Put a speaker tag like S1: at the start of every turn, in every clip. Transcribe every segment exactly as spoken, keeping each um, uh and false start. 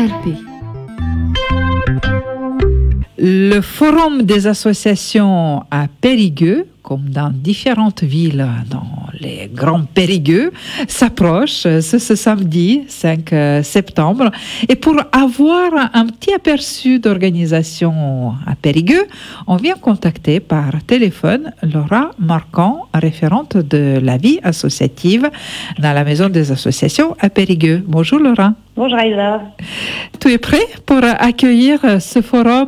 S1: R P. Le Forum des associations à Périgueux, comme dans différentes villes dans les grands Périgueux, s'approche ce, ce samedi cinq septembre. Et pour avoir un petit aperçu d'organisation à Périgueux, on vient contacter par téléphone Laura Marquand, référente de la vie associative dans la Maison des associations à Périgueux. Bonjour Laura.
S2: Bonjour Aïda.
S1: Tu es prêt pour accueillir ce forum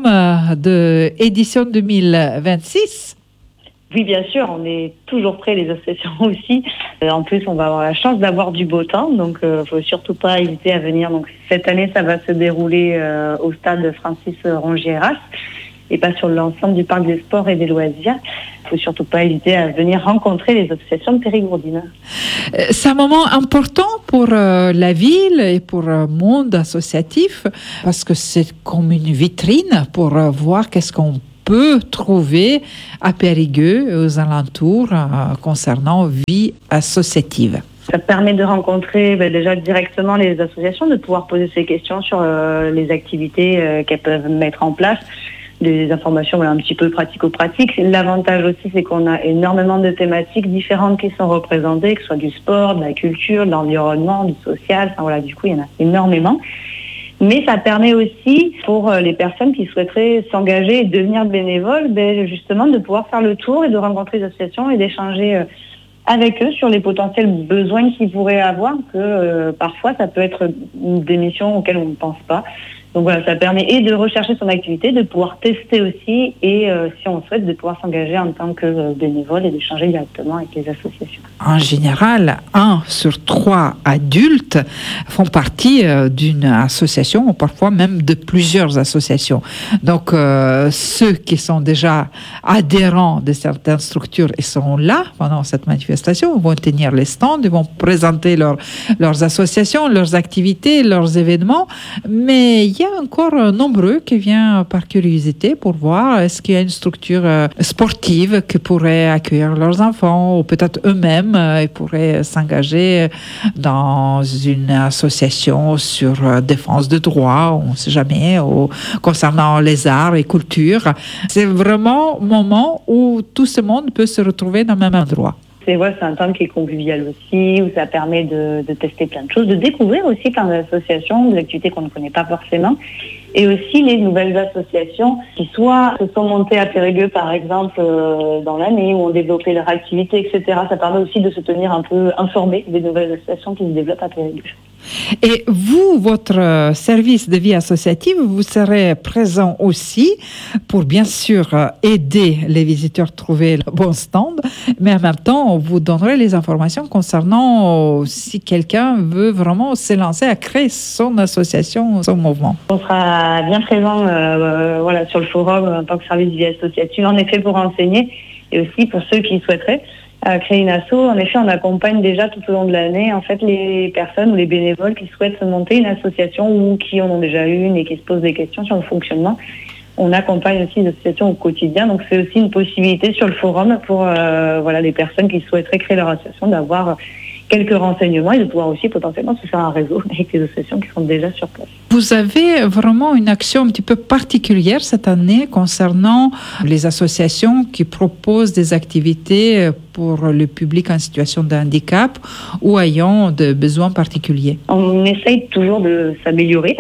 S1: de édition deux mille vingt-six?
S2: Oui, bien sûr, on est toujours prêts, les associations aussi. Euh, en plus, on va avoir la chance d'avoir du beau temps, donc il euh, ne faut surtout pas hésiter à venir. Donc, cette année, ça va se dérouler euh, au stade Francis Rongiéras et pas sur l'ensemble du parc des sports et des loisirs. Il ne faut surtout pas hésiter à venir rencontrer les associations de Périgourdine.
S1: C'est un moment important pour euh, la ville et pour le monde associatif parce que c'est comme une vitrine pour euh, voir qu'est-ce qu'on peut trouver à Périgueux et aux alentours euh, concernant vie associative.
S2: Ça permet de rencontrer ben, déjà directement les associations, de pouvoir poser ces questions sur euh, les activités euh, qu'elles peuvent mettre en place, des informations voilà, un petit peu pratico-pratiques. L'avantage aussi, c'est qu'on a énormément de thématiques différentes qui sont représentées, que ce soit du sport, de la culture, de l'environnement, du social. Enfin voilà, du coup, il y en a énormément. Mais ça permet aussi pour les personnes qui souhaiteraient s'engager et devenir bénévoles, ben justement de pouvoir faire le tour et de rencontrer les associations et d'échanger avec eux sur les potentiels besoins qu'ils pourraient avoir, que euh, parfois ça peut être des missions auxquelles on ne pense pas. Donc voilà, ça permet et de rechercher son activité, de pouvoir tester aussi et euh, si on souhaite de pouvoir s'engager en tant que bénévole et d'échanger directement avec les associations.
S1: En général, un sur trois adultes font partie euh, d'une association ou parfois même de plusieurs associations. Donc euh, ceux qui sont déjà adhérents de certaines structures et sont là pendant cette manifestation vont tenir les stands, ils vont présenter leur, leurs associations, leurs activités, leurs événements, mais il y a encore nombreux qui viennent par curiosité pour voir est-ce qu'il y a une structure euh, sportive qui pourrait accueillir leurs enfants ou peut-être eux-mêmes euh, ils pourraient s'engager dans une association sur euh, défense de droits, on ne sait jamais, ou concernant les arts et culture. C'est vraiment un moment où tout ce monde peut se retrouver dans le même endroit.
S2: C'est, ouais, c'est un temps qui est convivial aussi, où ça permet de, de tester plein de choses, de découvrir aussi plein d'associations, des activités qu'on ne connaît pas forcément, et aussi les nouvelles associations qui soit se sont montées à Périgueux, par exemple, euh, dans l'année, où ont développé leur activité, et cetera. Ça permet aussi de se tenir un peu informé des nouvelles associations qui se développent à Périgueux.
S1: Et vous, votre service de vie associative, vous serez présent aussi pour bien sûr aider les visiteurs à trouver le bon stand, mais en même temps, vous donnerez les informations concernant si quelqu'un veut vraiment s'élancer à créer son association, son mouvement.
S2: On sera bien présent euh, voilà, sur le forum en tant que service de vie associative, en effet pour enseigner et aussi pour ceux qui souhaiteraient à créer une asso. En effet, on accompagne déjà tout au long de l'année en fait les personnes ou les bénévoles qui souhaitent se monter une association ou qui en ont déjà une et qui se posent des questions sur le fonctionnement. On accompagne aussi les associations au quotidien, donc c'est aussi une possibilité sur le forum pour euh, voilà les personnes qui souhaiteraient créer leur association d'avoir quelques renseignements et de pouvoir aussi potentiellement se faire un réseau avec les associations qui sont déjà sur place.
S1: Vous avez vraiment une action un petit peu particulière cette année concernant les associations qui proposent des activités pour le public en situation de handicap ou ayant de besoins particuliers.
S2: On essaye toujours de s'améliorer.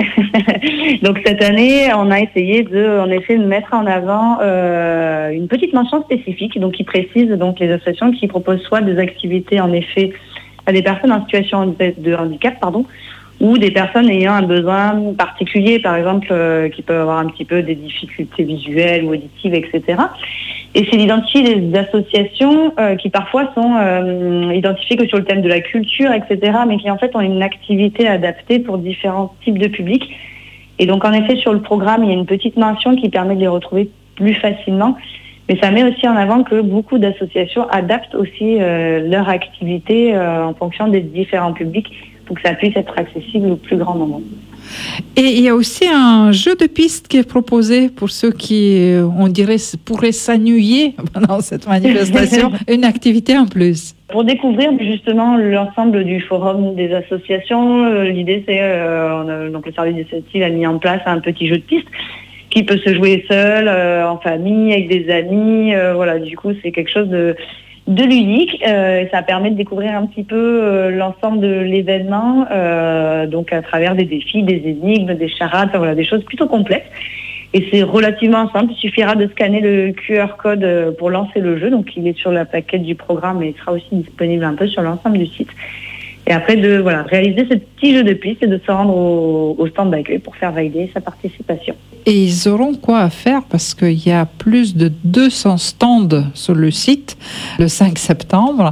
S2: Donc cette année, on a essayé de, en effet, de mettre en avant euh, une petite mention spécifique, donc qui précise donc les associations qui proposent soit des activités en effet à des personnes en situation de handicap, pardon, ou des personnes ayant un besoin particulier, par exemple, euh, qui peuvent avoir un petit peu des difficultés visuelles ou auditives, et cetera. Et c'est d'identifier des associations euh, qui parfois sont euh, identifiées que sur le thème de la culture, et cetera, mais qui en fait ont une activité adaptée pour différents types de publics. Et donc en effet, sur le programme, il y a une petite mention qui permet de les retrouver plus facilement. Mais ça met aussi en avant que beaucoup d'associations adaptent aussi euh, leur activité euh, en fonction des différents publics pour que ça puisse être accessible au plus grand nombre.
S1: Et il y a aussi un jeu de piste qui est proposé pour ceux qui, on dirait, pourraient s'ennuyer pendant cette manifestation, une activité en plus.
S2: Pour découvrir justement l'ensemble du forum des associations, euh, l'idée c'est, euh, on a, donc le service d'initiative a mis en place un petit jeu de piste qui peut se jouer seul, euh, en famille, avec des amis. Euh, voilà, du coup c'est quelque chose de de ludique, euh, et ça permet de découvrir un petit peu euh, l'ensemble de l'événement, euh, donc à travers des défis, des énigmes, des charades, enfin, voilà, des choses plutôt complexes. Et c'est relativement simple, il suffira de scanner le Q R code pour lancer le jeu, donc il est sur la plaquette du programme et il sera aussi disponible un peu sur l'ensemble du site. Et après de voilà, réaliser ce petit jeu de piste et de se rendre au, au stand d'accueil pour faire valider sa participation.
S1: Et ils auront quoi à faire parce qu'il y a plus de deux cents stands sur le site le cinq septembre.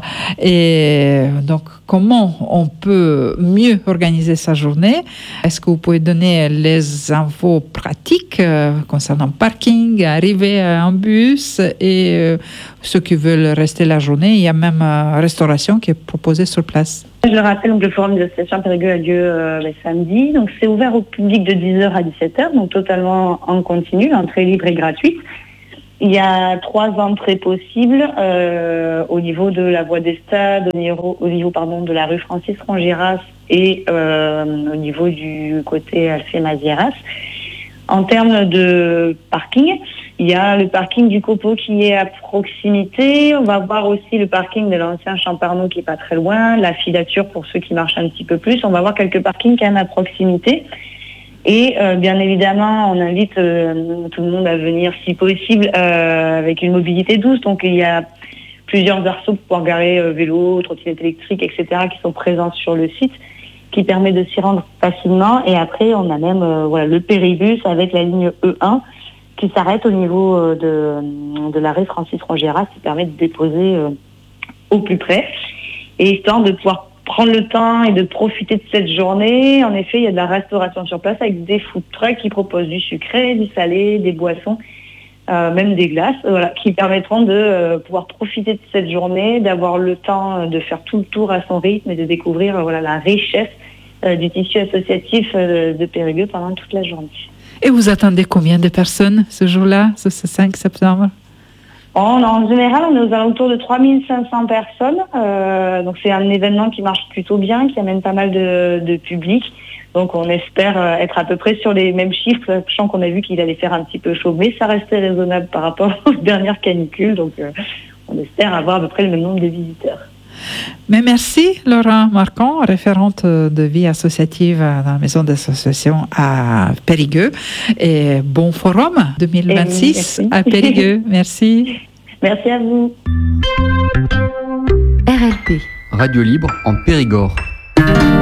S1: Et donc, comment on peut mieux organiser sa journée? Est-ce que vous pouvez donner les infos pratiques euh, concernant parking, arrivée en bus et euh, ceux qui veulent rester la journée? Il y a même euh, restauration qui est proposée sur place.
S2: Je le rappelle, donc le forum des associations Périgueux a lieu euh, le samedi. Donc c'est ouvert au public de dix heures à dix-sept heures, donc totalement en continu, entrée libre et gratuite. Il y a trois entrées possibles euh, au niveau de la voie des stades, au niveau, au niveau pardon, de la rue Francis Rongiras et euh, au niveau du côté Alphée Mazieras. En termes de parking, il y a le parking du Copeau qui est à proximité. On va voir aussi le parking de l'ancien Champarneau qui est pas très loin, la filature pour ceux qui marchent un petit peu plus. On va voir quelques parkings quand même à proximité. Et euh, bien évidemment, on invite euh, tout le monde à venir si possible euh, avec une mobilité douce. Donc il y a plusieurs arceaux pour pouvoir garer euh, vélo, trottinette électrique, et cetera qui sont présents sur le site, qui permet de s'y rendre facilement. Et après, on a même euh, voilà, le péribus avec la ligne E un qui s'arrête au niveau euh, de, de l'arrêt Francis Rongiras, qui permet de déposer euh, au plus près. Et histoire de pouvoir prendre le temps et de profiter de cette journée, en effet, il y a de la restauration sur place avec des food trucks qui proposent du sucré, du salé, des boissons, euh, même des glaces, voilà, qui permettront de euh, pouvoir profiter de cette journée, d'avoir le temps de faire tout le tour à son rythme et de découvrir euh, voilà, la richesse euh, du tissu associatif euh, de Périgueux pendant toute la journée.
S1: Et vous attendez combien de personnes ce jour-là, ce, ce cinq septembre?
S2: On, en général, on est aux alentours de trois mille cinq cents personnes. Euh, donc c'est un événement qui marche plutôt bien, qui amène pas mal de, de public. Donc on espère être à peu près sur les mêmes chiffres, sachant qu'on a vu qu'il allait faire un petit peu chaud, mais ça restait raisonnable par rapport aux dernières canicules. Donc euh, on espère avoir à peu près le même nombre de visiteurs.
S1: Mais merci Laura Marcon, référente de vie associative dans la maison d'association à Périgueux, et bon forum deux mille vingt-six et à Périgueux. Merci.
S2: Merci à vous.
S3: R L P. Radio libre en Périgord.